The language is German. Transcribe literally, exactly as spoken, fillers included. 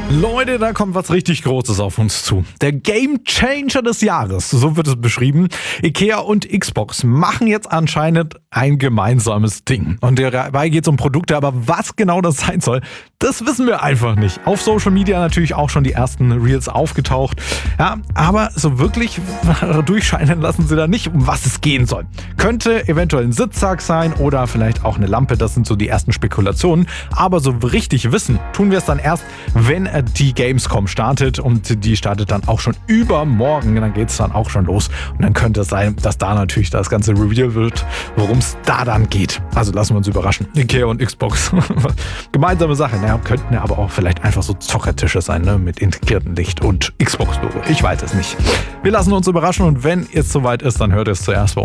Leute, da kommt was richtig Großes auf uns zu. Der Game Changer des Jahres, so wird es beschrieben. Ikea und Xbox machen jetzt anscheinend ein gemeinsames Ding. Und dabei geht es um Produkte, aber was genau das sein soll, das wissen wir einfach nicht. Auf Social Media natürlich auch schon die ersten Reels aufgetaucht. Ja, aber so wirklich durchscheinen lassen sie da nicht, um was es gehen soll. Könnte eventuell ein Sitzsack sein oder vielleicht auch eine Lampe, das sind so die ersten Spekulationen. Aber so richtig wissen tun wir es dann erst, wenn die Gamescom startet, und die startet dann auch schon übermorgen. Dann geht es dann auch schon los und dann könnte es sein, dass da natürlich das ganze Reveal wird, worum es da dann geht. Also lassen wir uns überraschen. Ikea und Xbox. Gemeinsame Sache. Naja, könnten ja aber auch vielleicht einfach so Zockertische sein, ne? Mit integriertem Licht und Xbox-Logo. Ich weiß es nicht. Wir lassen uns überraschen und wenn es soweit ist, dann hört ihr es zuerst bei uns.